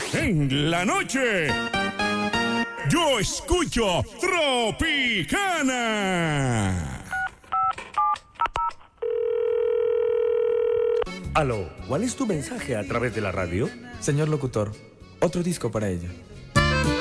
En la noche, yo escucho Tropicana. Aló, ¿cuál es tu mensaje a través de la radio? Señor locutor, otro disco para ella.